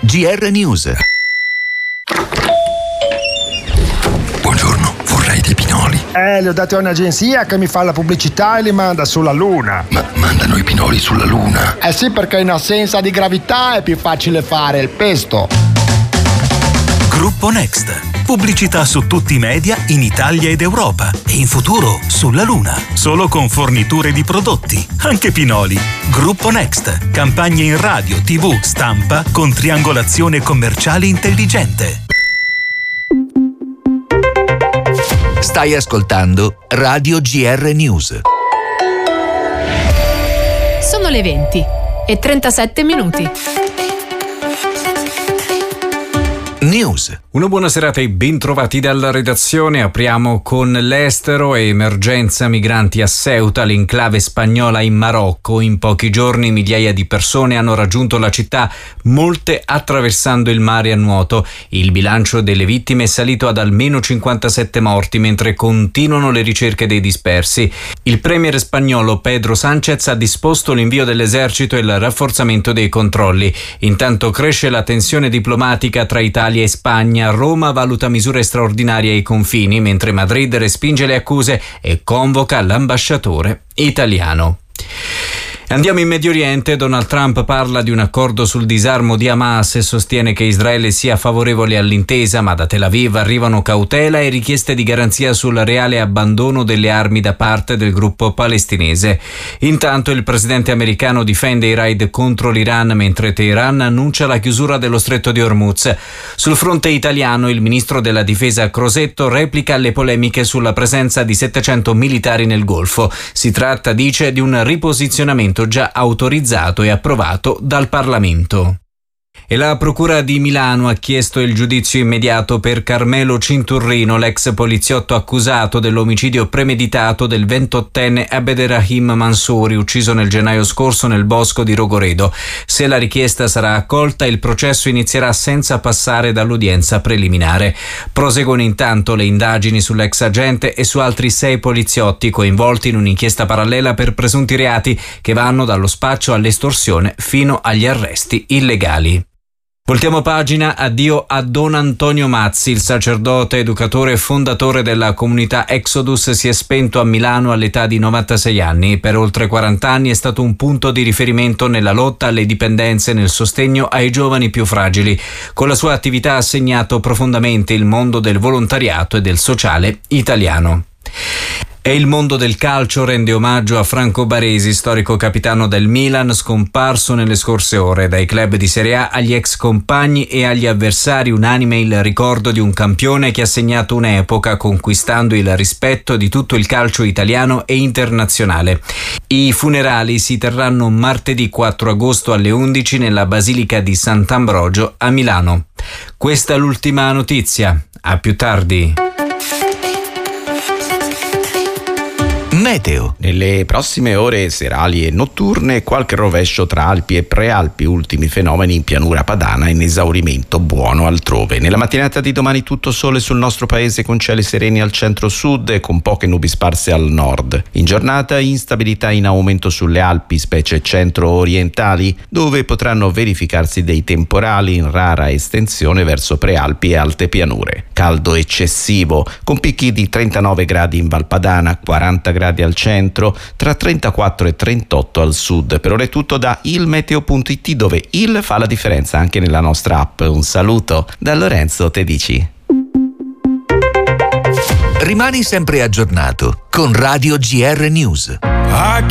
GR News. Buongiorno, vorrei dei pinoli. Li ho dati a un'agenzia che mi fa la pubblicità e li manda sulla Luna. Ma mandano i pinoli sulla Luna? Sì, perché in assenza di gravità è più facile fare il pesto. Gruppo Next. Pubblicità su tutti i media in Italia ed Europa e in futuro sulla Luna. Solo con forniture di prodotti, anche pinoli. Gruppo Next. Campagne in radio, TV, stampa con triangolazione commerciale intelligente. Stai ascoltando Radio GR News. Sono le 20:37. News. Una buona serata e bentrovati dalla redazione. Apriamo con l'estero e emergenza migranti a Ceuta, l'enclave spagnola in Marocco. In pochi giorni migliaia di persone hanno raggiunto la città, molte attraversando il mare a nuoto. Il bilancio delle vittime è salito ad almeno 57 morti, mentre continuano le ricerche dei dispersi. Il premier spagnolo Pedro Sánchez ha disposto l'invio dell'esercito e il rafforzamento dei controlli. Intanto cresce la tensione diplomatica tra Italia e Spagna. Roma valuta misure straordinarie ai confini, mentre Madrid respinge le accuse e convoca l'ambasciatore italiano. Andiamo in Medio Oriente. Donald Trump parla di un accordo sul disarmo di Hamas e sostiene che Israele sia favorevole all'intesa, ma da Tel Aviv arrivano cautela e richieste di garanzia sul reale abbandono delle armi da parte del gruppo palestinese. Intanto il presidente americano difende i raid contro l'Iran, mentre Teheran annuncia la chiusura dello stretto di Hormuz. Sul fronte italiano il ministro della difesa Crosetto replica alle polemiche sulla presenza di 700 militari nel Golfo. Si tratta, dice, di un riposizionamento già autorizzato e approvato dal Parlamento. E la Procura di Milano ha chiesto il giudizio immediato per Carmelo Cinturrino, l'ex poliziotto accusato dell'omicidio premeditato del 28enne Abderrahim Mansouri, ucciso nel gennaio scorso nel bosco di Rogoredo. Se la richiesta sarà accolta, il processo inizierà senza passare dall'udienza preliminare. Proseguono intanto le indagini sull'ex agente e su altri 6 poliziotti coinvolti in un'inchiesta parallela per presunti reati che vanno dallo spaccio all'estorsione fino agli arresti illegali. Voltiamo pagina. Addio a Don Antonio Mazzi, il sacerdote, educatore e fondatore della comunità Exodus. Si è spento a Milano all'età di 96 anni. Per oltre 40 anni è stato un punto di riferimento nella lotta alle dipendenze e nel sostegno ai giovani più fragili. Con la sua attività ha segnato profondamente il mondo del volontariato e del sociale italiano. E il mondo del calcio rende omaggio a Franco Baresi, storico capitano del Milan, scomparso nelle scorse ore. Dai club di Serie A agli ex compagni e agli avversari, unanime il ricordo di un campione che ha segnato un'epoca, conquistando il rispetto di tutto il calcio italiano e internazionale. I funerali si terranno martedì 4 agosto alle 11 nella Basilica di Sant'Ambrogio a Milano. Questa è l'ultima notizia. A più tardi. Meteo. Nelle prossime ore serali e notturne qualche rovescio tra Alpi e Prealpi, ultimi fenomeni in pianura padana in esaurimento buono altrove. Nella mattinata di domani tutto sole sul nostro paese con cieli sereni al centro-sud e con poche nubi sparse al nord. In giornata instabilità in aumento sulle Alpi, specie centro-orientali, dove potranno verificarsi dei temporali in rara estensione verso Prealpi e alte pianure. Caldo eccessivo con picchi di 39 gradi in Valpadana, 40 gradi al centro, tra 34 e 38 al sud. Per ora è tutto da ilmeteo.it, dove il fa la differenza anche nella nostra app. Un saluto da Lorenzo Tedici. Rimani sempre aggiornato con Radio GR News.